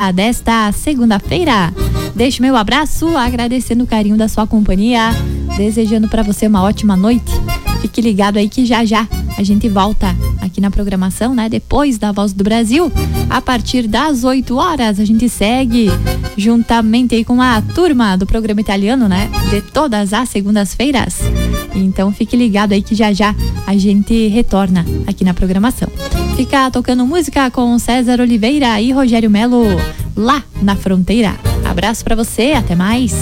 dia desta segunda-feira. Deixo meu abraço, agradecendo o carinho da sua companhia, desejando para você uma ótima noite. Fique ligado aí que já a gente volta aqui na programação, né? Depois da Voz do Brasil, a partir das 8 horas, a gente segue juntamente aí com a turma do programa italiano, né? De todas as segundas-feiras. Então fique ligado aí que já a gente retorna aqui na programação. Fica tocando música com César Oliveira e Rogério Melo, Lá na Fronteira. Abraço pra você, até mais.